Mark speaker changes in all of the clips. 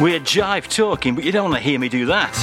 Speaker 1: We're jive talking, but you don't want to hear me do that.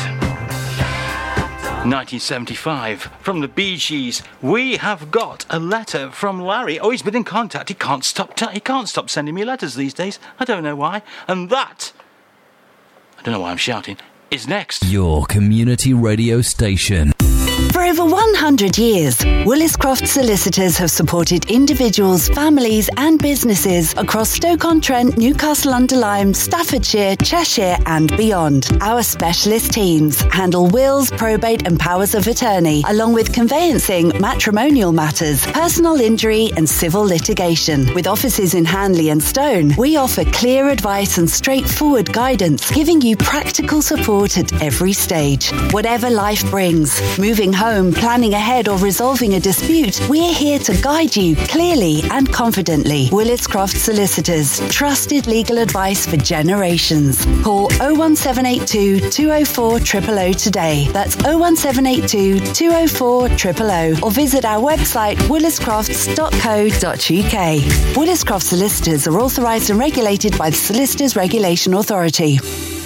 Speaker 1: 1975, from the Bee Gees, we have got a letter from Larry. Oh, he's been in contact. He can't stop sending me letters these days. I don't know why. And that, I don't know why I'm shouting, is next.
Speaker 2: Your community radio station.
Speaker 3: For over 100 years, Willis-Croft Solicitors have supported individuals, families and businesses across Stoke-on-Trent, Newcastle-under-Lyme, Staffordshire, Cheshire and beyond. Our specialist teams handle wills, probate and powers of attorney, along with conveyancing, matrimonial matters, personal injury and civil litigation. With offices in Hanley and Stone, we offer clear advice and straightforward guidance, giving you practical support at every stage. Whatever life brings, moving home, planning ahead or resolving a dispute, we're here to guide you clearly and confidently. Willis-Croft Solicitors, trusted legal advice for generations. Call 01782 204 000 today. That's 01782 204 000 or visit our website williscrofts.co.uk. Willis-Croft Solicitors are authorised and regulated by the Solicitors Regulation Authority.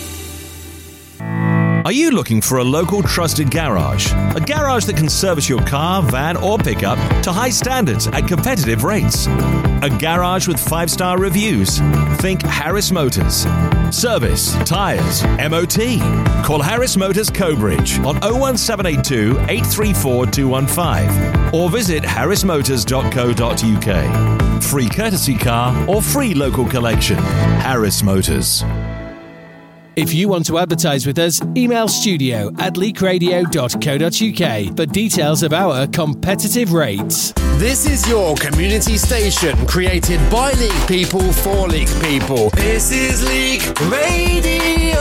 Speaker 4: Are you looking for a local trusted garage? A garage that can service your car, van or pickup to high standards at competitive rates. A garage with 5-star reviews. Think Harris Motors. Service, tyres, MOT. Call Harris Motors Cobridge on 01782 834 215 or visit harrismotors.co.uk. Free courtesy car or free local collection. Harris Motors.
Speaker 5: If you want to advertise with us, email studio@leakradio.co.uk for details of our competitive rates.
Speaker 6: This is your community station, created by League people for League people. This is League Radio.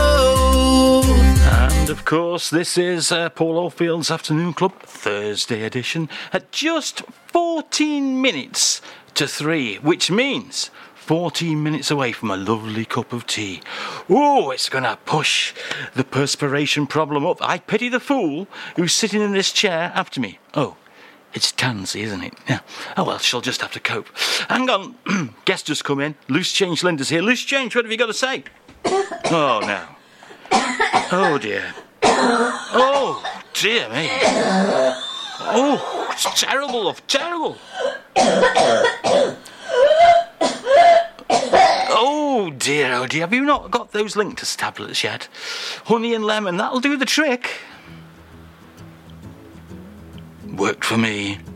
Speaker 1: And of course, this is Paul Oldfield's Afternoon Club Thursday edition at just 14 minutes to 3, which means 14 minutes away from a lovely cup of tea. Oh, it's going to push the perspiration problem up. I pity the fool who's sitting in this chair after me. Oh, it's Tansy, isn't it? Yeah. Oh, well, she'll just have to cope. Hang on. Guest just come in. Loose Change Linda's here. Loose Change, what have you got to say? Oh, no. Oh, dear. Oh, dear me. Oh, it's terrible, love. Terrible. Oh dear, oh dear. Have you not got those Linctus tablets yet? Honey and lemon, that'll do the trick. Worked for me.